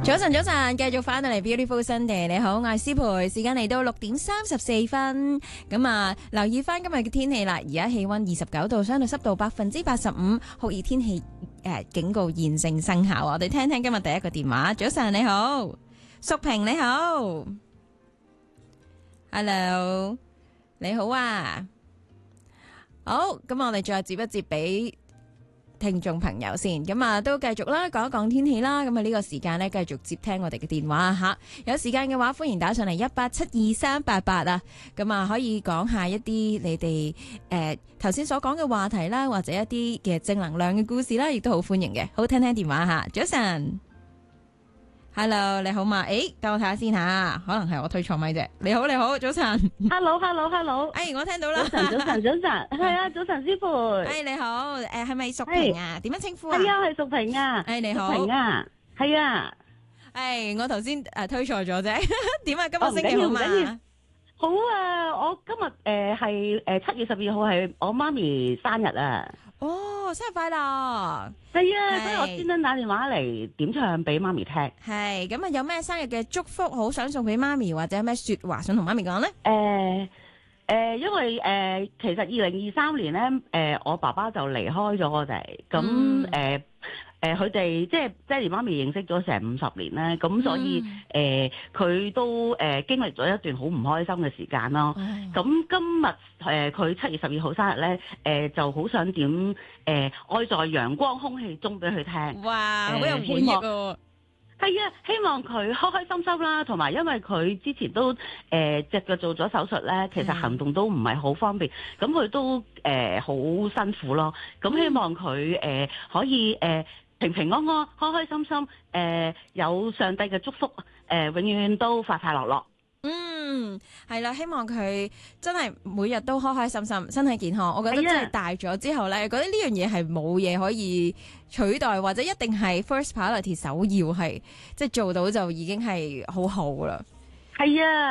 早晨，早晨，繼續翻到嚟 Beautiful Sunday。你好，我係思培，時間嚟到6:34。咁啊，留意翻今日嘅天氣啦。而家氣溫29度，相對濕度85%，酷熱天氣警告現正生效。我哋聽聽今日第一個電話。早晨，你好，淑萍，你好 ，Hello， 你好啊。好，咁我哋再接一接俾聽眾朋友先，咁啊都繼續啦，講一講天氣啦。咁啊呢個時間呢，繼續接聽我哋嘅電話吓。有時間嘅話，歡迎打上嚟1872388啊。咁啊可以講下一啲你哋頭先所講嘅話題啦，或者一啲嘅正能量嘅故事啦，亦都好歡迎嘅。好，聽聽電話吓。早晨 ，Hello， 你好嘛？等我睇下先吓，可能係我推錯咪啫。你好，你好，早晨。 Hello， 我聽到啦。 早晨，係啊，早晨，師傅。 你好，係咪淑萍啊？點樣稱呼啊？ 係啊，係淑萍啊。 你好。 淑萍啊，係啊。 我頭先推錯咗啫。點啊？今日星期好嘛？ 好啊，我今日係7月12號係我媽咪生日啊。 哦，生日快樂！ 係啊，所以我專登打電話嚟點唱俾媽咪聽。 係咁啊，有咩生日嘅祝福好想送俾媽咪，或者有咩說話想同媽咪講呢？ 因為其實2023年咧，我爸爸就離開咗我哋，咁佢哋即係爹哋媽咪認識咗成50年咧，咁所以佢都經歷咗一段好唔開心嘅時間咯。咁今日佢7月12號生日咧，就好想點愛在陽光空氣中俾佢聽。 哇，好有回憶喎！ 係啊，希望佢開開心心啦，同埋因為佢之前都隻腳做咗手術咧，其實行動都唔係好方便，咁佢都好辛苦咯。咁希望佢可以平平安安、開開心心，有上帝嘅祝福，永遠都快快樂樂。 係啦，希望佢真係每日都開開心心，身體健康。我覺得真係大咗之後咧，覺得呢樣嘢係冇嘢可以取代，或者一定係 first priority 首要係，即係做到就已經係好好啦。 係啊。